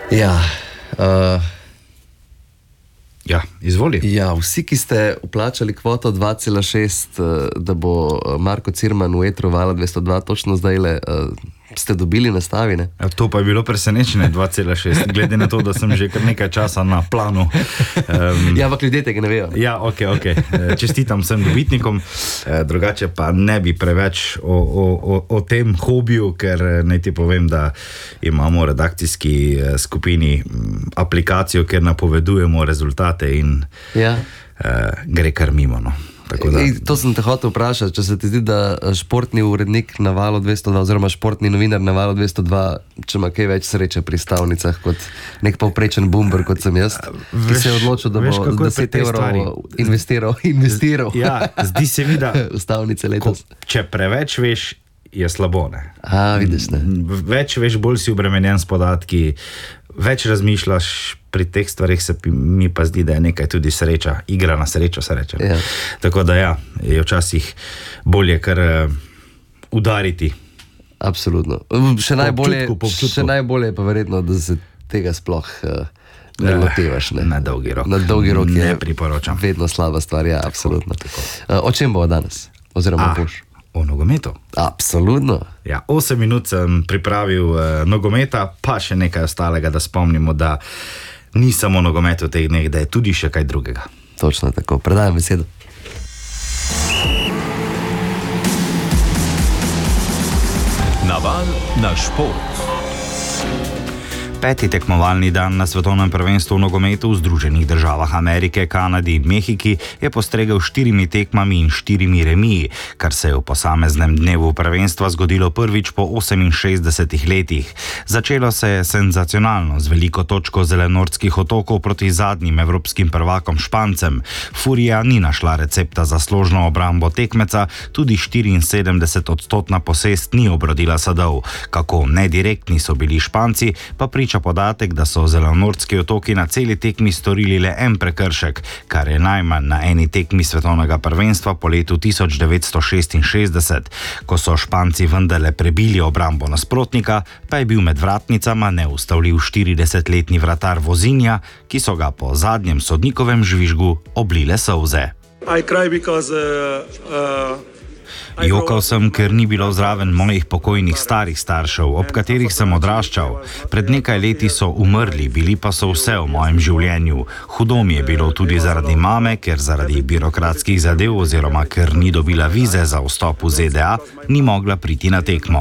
Ja, izvoli. Ja, vsi, ki ste vplačali kvoto 2,6, da bo Marko Cirman v etru Vala 202 točno zdajle, ste dobili nastavine? To pa je bilo presenečenje 2,6, glede na to, da sem že kar nekaj časa na planu. Ja, ampak ljudje tega ne vejo. Ja, ok. Čestitam vsem dobitnikom, drugače pa ne bi preveč o tem hobiju, ker naj ti povem, da imamo v redakcijski skupini aplikacijo, kjer napovedujemo rezultate in gre kar mimo, no. To sem te hotel vprašati, če se ti zdi, da športni urednik na Valu 202 oziroma športni novinar na Valu 202, če ima kaj več sreče pri stavnicah kot nek povprečen bumber, kot sem jaz, ki se je odločil, da bo 10 evrov investiral zdi se mi, da v stavnice letos. Če preveč veš, je slabo, ne? Vidiš, ne? Več veš, bolj si obremenjen s podatki, več razmišljaš, pri teh stvarih se mi pa zdi, da je nekaj tudi sreča, igra na srečo se reče. Ja. Tako da je včasih bolje kar udariti. Absolutno. Še najbolje je pa verjetno, da se tega sploh ne lotevaš. Na dolgi rok. Na dolgi rok ne priporočam. Vedno slaba stvar, absolutno. O čem bo danes? Oziroma boš? O nogometu. Absolutno. 8 minut sem pripravil nogometa, pa še nekaj ostalega, da spomnimo, da ni samo nogomet v teh dneh, da je tudi še kaj drugega. Točno tako. Predajam besedo. Naval na šport. 5. tekmovalni dan na svetovnem prvenstvu v nogometu v Združenih državah Amerike, Kanadi in Mehiki je postregel 4 tekmami in 4 remiji, kar se je v posameznem dnevu prvenstva zgodilo prvič po 68 letih. Začelo se je senzacionalno z veliko točko Zelenortskih otokov proti zadnjim evropskim prvakom Špancem. Furija ni našla recepta za složno obrambo tekmeca, tudi 74% posest ni obrodila sadov. Kako nedirektni so bili Španci, pa priča podatek, da so Zelenortski otoki na celi tekmi storili le en prekršek, kar je najmanj na eni tekmi svetovnega prvenstva po letu 1966. Ko so Španci vendarle prebili obrambo nasprotnika, pa je bil med vratnicama neustavljiv 40-letni vratar Vozinja, ki so ga po zadnjem sodnikovem žvižgu oblile solze. Jokal sem, ker ni bilo zraven mojih pokojnih starih staršev, ob katerih sem odraščal. Pred nekaj leti so umrli, bili pa so vse v mojem življenju. Hudo mi je bilo tudi zaradi mame, ker zaradi birokratskih zadev oziroma ker ni dobila vize za vstop v ZDA, ni mogla priti na tekmo.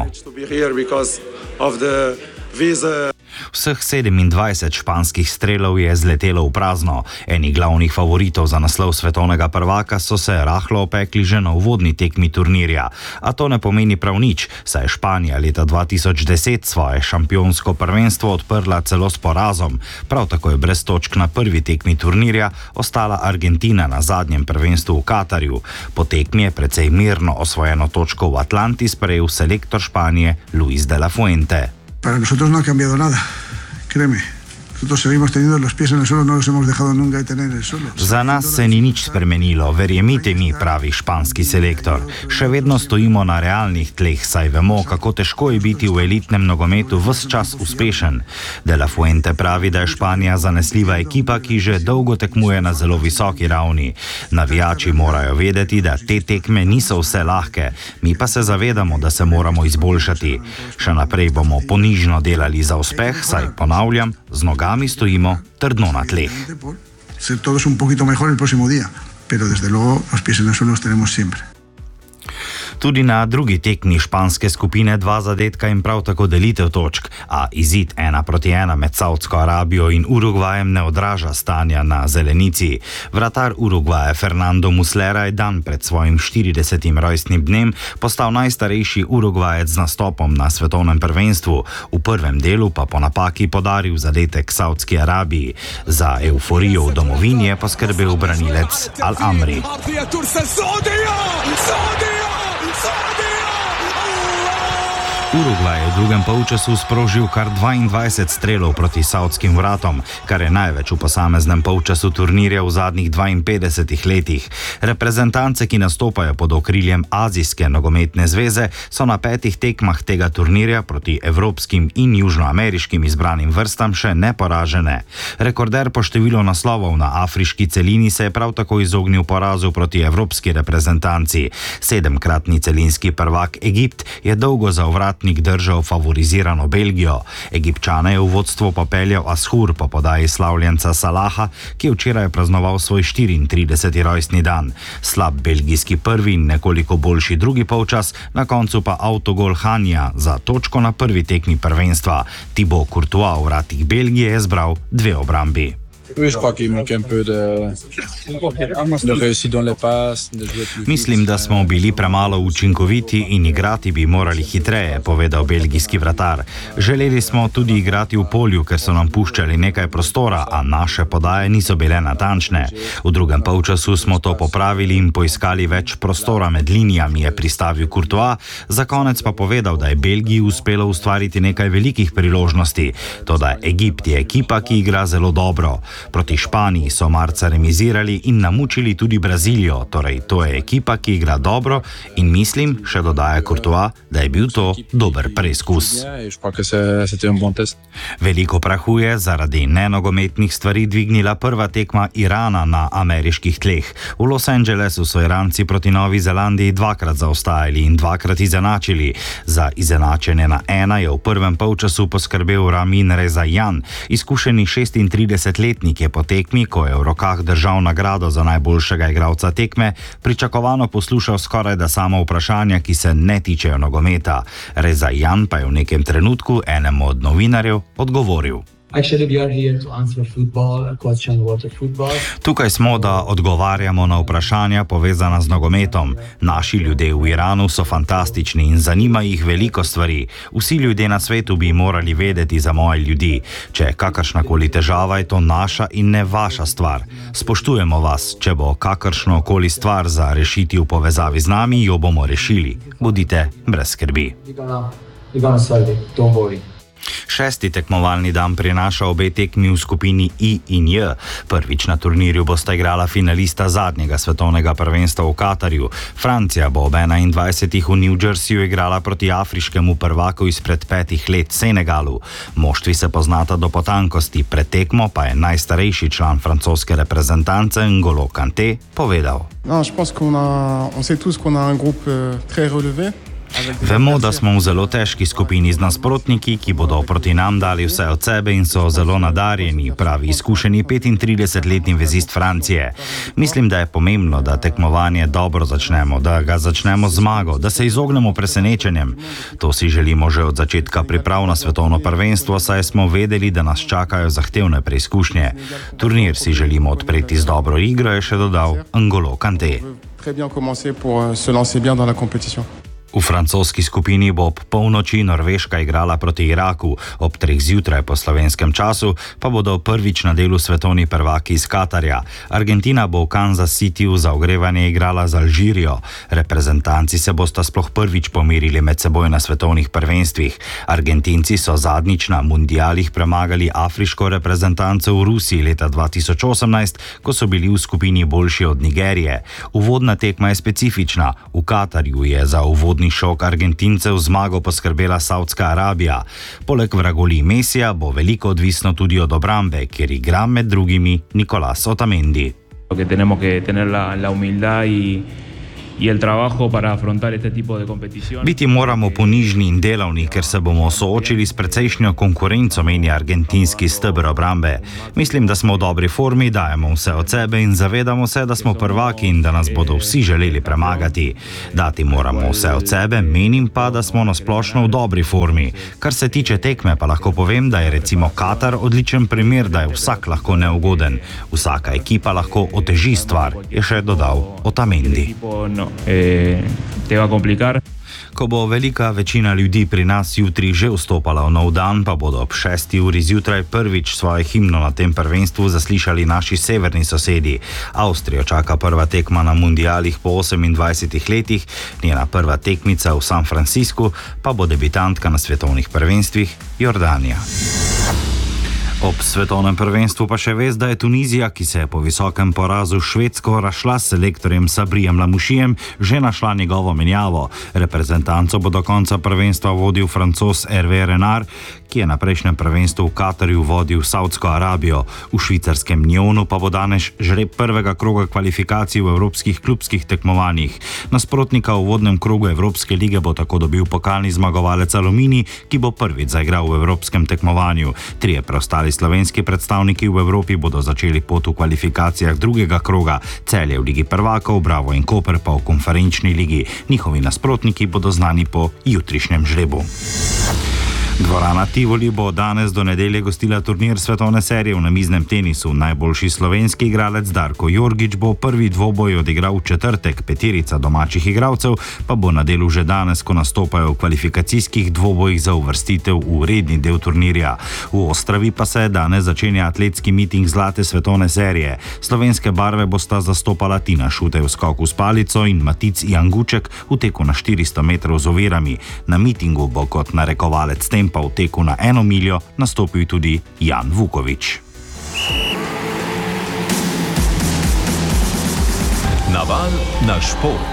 Vseh 27 španskih strelov je zletelo v prazno. Eni glavnih favoritov za naslov svetovnega prvaka so se rahlo opekli že na uvodni tekmi turnirja. A to ne pomeni prav nič, saj je Španija leta 2010 svoje šampionsko prvenstvo odprla celo s porazom. Prav tako je brez točk na prvi tekmi turnirja ostala Argentina na zadnjem prvenstvu v Katarju. Po tekmi je precej mirno osvojeno točko v Atlanti sprejel selektor Španije Luis de la Fuente. Para nosotros no ha cambiado nada, créeme. Nosotros seguimos teniendo los pies en el suelo, no los hemos dejado nunca de tener en el suelo. Za nas se ni nič spremenilo, verjemite mi, pravi španski selektor. Še vedno stojimo na realnih tleh, saj vemo, kako težko je biti v elitnem nogometu ves čas uspešen. De la Fuente pravi, da je Španija zanesljiva ekipa, ki že dolgo tekmuje na zelo visoki ravni. Navijači morajo vedeti, da te tekme niso vse lahke, mi pa se zavedamo, da se moramo izboljšati. Še naprej bomo ponižno delali za uspeh, saj ponavljam, z nogami stojimo trdno na tleh. Ser todos un poquito mejor el próximo día, pero desde luego los pies en el suelo los tenemos siempre. Tudi na drugi tekmi španske skupine 2 zadetka in prav tako delitev točk, a izid 1-1 med Saudsko Arabijo in Urugvajem ne odraža stanja na zelenici. Vratar Urugvaja Fernando Muslera je dan pred svojim 40. rojstnim dnem postal najstarejši Urugvajec z nastopom na svetovnem prvenstvu. V prvem delu pa po napaki podaril zadetek Saudski Arabiji. Za euforijo v domovini je poskrbel branilec Al-Amri. Urugvaj je v drugem polčasu sprožil kar 22 strelov proti savdskim vratom, kar je največ v posameznem polčasu turnirja v zadnjih 52 letih. Reprezentance, ki nastopajo pod okriljem Azijske nogometne zveze, so na 5 tekmah tega turnirja proti evropskim in južnoameriškim izbranim vrstam še neporažene. Rekorder po številu naslovov na afriški celini se je prav tako izognil porazu proti evropski reprezentanci. 7-kratni celinski prvak Egipt je dolgo za ovratnik držal favorizirano Belgijo. Egipčane je v vodstvo popeljal Ashur po podaji slavljenca Salaha, ki je včeraj praznoval svoj 34. rojstni dan. Slab belgijski prvi in nekoliko boljši drugi polčas, na koncu pa avtogol Hanja za točko na prvi tekmi prvenstva. Thibaut Courtois v vratih Belgije je zbral 2 obrambi. Mislim, da smo bili premalo učinkoviti in igrati bi morali hitreje, povedal belgijski vratar. Želeli smo tudi igrati v polju, ker so nam puščali nekaj prostora, a naše podaje niso bile natančne. V drugem polčasu smo to popravili in poiskali več prostora med linijami, je pristavil Courtois, za konec pa povedal, da je Belgiji uspelo ustvariti nekaj velikih priložnosti. Toda Egipt je ekipa, ki igra zelo dobro. Proti Španiji so marca remizirali in namučili tudi Brazilijo, torej to je ekipa, ki igra dobro in mislim, še dodaja Courtois, da je bil to dober preizkus. Veliko prahu je zaradi nenogometnih stvari dvignila prva tekma Irana na ameriških tleh. V Los Angelesu so Iranci proti Novi Zelandiji 2-krat zaostajali in 2-krat izenačili. Za izenačenje na 1 je v prvem polčasu poskrbel Ramin Rezajan, izkušeni 36-letnik je po tekmi, ko je v rokah držal nagrado za najboljšega igralca tekme, pričakovano poslušal skoraj da samo vprašanja, ki se ne tičejo nogometa. Rezajan pa je v nekem trenutku enemu od novinarjev odgovoril. Tukaj smo, da odgovarjamo na vprašanja povezana z nogometom. Naši ljudje v Iranu so fantastični in zanima jih veliko stvari. Vsi ljudje na svetu bi morali vedeti za moje ljudi. Če je kakršnakoli težava, je to naša in ne vaša stvar. Spoštujemo vas, če bo kakršnokoli stvar za rešiti v povezavi z nami, jo bomo rešili. Bodite brez skrbi. 6. tekmovalni dan prinaša obe tekmi v skupini I in J. Prvič na turnirju bosta igrala finalista zadnjega svetovnega prvenstva v Katarju. Francija bo ob 21. v New Jerseyju igrala proti afriškemu prvaku izpred 5 let Senegalu. Moštvi se poznata do potankosti, pred tekmo pa je najstarejši član francoske reprezentance N'Golo Kanté povedal. Vemo, da smo v zelo težki skupini z nasprotniki, ki bodo proti nam dali vse od sebe in so zelo nadarjeni, pravi izkušeni 35-letni vezist Francije. Mislim, da je pomembno, da tekmovanje dobro začnemo, da ga začnemo z zmago, da se izognemo presenečenjem. To si želimo že od začetka priprav na svetovno prvenstvo, saj smo vedeli, da nas čakajo zahtevne preizkušnje. Turnir si želimo odpreti z dobro igro, je še dodal N'Golo Kanté. V francoski skupini bo ob polnoči Norveška igrala proti Iraku, ob 3 zjutraj po slovenskem času pa bodo prvič na delu svetovni prvaki iz Katarja. Argentina bo v Kansas Cityju za ogrevanje igrala z Alžirijo. Reprezentanci se bosta sploh prvič pomirili med seboj na svetovnih prvenstvih. Argentinci so zadnjič na mundialih premagali afriško reprezentanco v Rusiji leta 2018, ko so bili v skupini boljši od Nigerije. Uvodna tekma je specifična. V Katarju je za uvodni šok Argentincev zmago poskrbela Saudska Arabija. Poleg vragolij Mesija bo veliko odvisno tudi od obrambe, kjer igra med drugimi Nicolás Otamendi. Biti moramo ponižni in delavni, ker se bomo soočili s precejšnjo konkurenco, meni argentinski steber obrambe. Mislim, da smo v dobri formi, dajemo vse od sebe in zavedamo se, da smo prvaki in da nas bodo vsi želeli premagati. Dati moramo vse od sebe, menim pa, da smo nasplošno v dobri formi. Kar se tiče tekme, pa lahko povem, da je recimo Katar odličen primer, da je vsak lahko neugoden. Vsaka ekipa lahko oteži stvar, je še dodal Otamendi. Te va a complicar. Ko bo velika večina ljudi pri nas jutri že vstopala v nov dan, pa bodo ob 6. uri zjutraj prvič svoje himno na tem prvenstvu zaslišali naši severni sosedi. Avstrijo čaka prva tekma na mundialih po 28 letih, njena prva tekmica v San Franciscu pa bo debitantka na svetovnih prvenstvih Jordanija. Ob svetovnem prvenstvu pa še vest, da je Tunizija, ki se je po visokem porazu Švedsko razšla s selektorjem Sabrijem Lamouchijem, že našla njegovo menjavo. Reprezentanco bo do konca prvenstva vodil Francoz Hervé Renard, ki je na prejšnjem prvenstvu v Katarju vodil Saudsko Arabijo. V švicarskem Njonu pa bo danes žreb prvega kroga kvalifikacij v evropskih klubskih tekmovanjih. Nasprotnika v uvodnem krogu Evropske lige bo tako dobil pokalni zmagovalec Aluminij, ki bo prvič zaigral v evropskem tekmovanju. Trije preostali slovenski predstavniki v Evropi bodo začeli pot v kvalifikacijah drugega kroga, Celje v Ligi prvakov, Bravo in Koper pa v konferenčni ligi. Njihovi nasprotniki bodo znani po jutrišnjem žrebu. Dvorana Tivoli bo danes do nedelje gostila turnir svetovne serije v namiznem tenisu. Najboljši slovenski igralec Darko Jorgič bo prvi dvoboj odigral v četrtek, peterica domačih igralcev pa bo na delu že danes, ko nastopajo v kvalifikacijskih dvobojih za uvrstitev v redni del turnirja. V Ostravi pa se danes začenja atletski miting zlate svetovne serije. Slovenske barve bosta zastopala Tina Šutej v skoku s palico in Matic Janguček v teku na 400 metrov z ovirami. Na mitingu bo kot narekovalec pa v teku na 1 miljo nastopil tudi Jan Vuković. Naval na šport.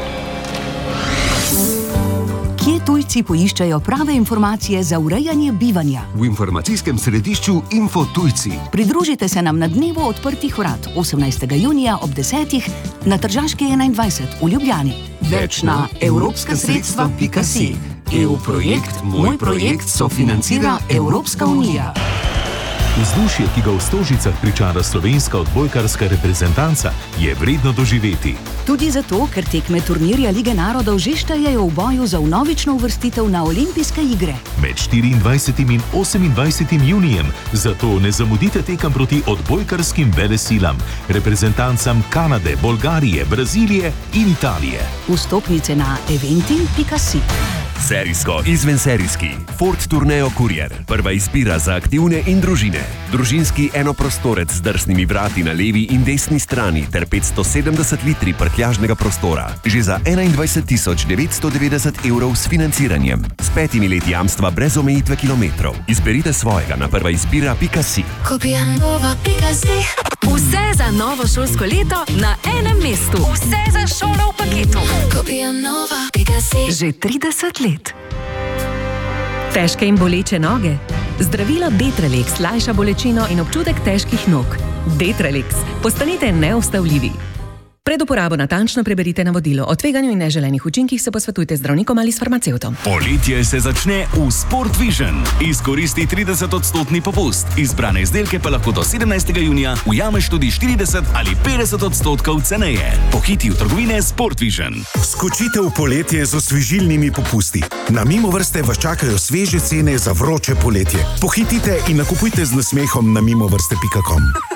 Kje tujci poiščajo prave informacije za urejanje bivanja? V informacijskem središču Info Tujci. Pridružite se nam na dnevu odprtih vrat 18. junija ob 10. na Tržaški 21 v Ljubljani. Več na evropskasredstva.si. EU projekt Moj projekt sofinancira Evropska unija. Vzdušje, ki ga v Stožicah pričara slovenska odbojkarska reprezentanca, je vredno doživeti. Tudi zato, ker tekme turnirja Lige narodov že štejejo v boju za vnovično uvrstitev na olimpijske igre. Med 24. in 28. junijem, zato ne zamudite tekem proti odbojkarskim velesilam, reprezentancam Kanade, Bolgarije, Brazilije in Italije. Vstopnice na eventim.si. Serijsko izvenserijski Ford Tourneo Courier. Prva izbira za aktivne in družine. Družinski enoprostorec z drsnimi vrati na levi in desni strani ter 570 litri prtljažnega prostora. Že za 21.990 € s financiranjem. S 5 leti jamstva brez omejitve kilometrov. Izberite svojega na prvaizbira.si. Vse za novo šolsko leto na enem mestu. Vse za šolo v paketu. Že 30 let. Težke in boleče noge? Zdravilo Detralex lajša bolečino in občutek težkih nog. Detralex. Postanite neustavljivi. Pred uporabo natančno preberite navodilo. O tveganju in neželenih učinkih se posvetujte z zdravnikom ali s farmacevtom. Poletje se začne v Sport Vision. Izkoristi 30% popust. Izbrane izdelke pa lahko do 17. junija ujameš tudi 40 ali 50% ceneje. Pohiti v trgovine Sport Vision. Skočite v poletje z osvežilnimi popusti. Na Mimovrste vas čakajo sveže cene za vroče poletje. Pohitite in nakupujte z nasmehom na mimovrste.com.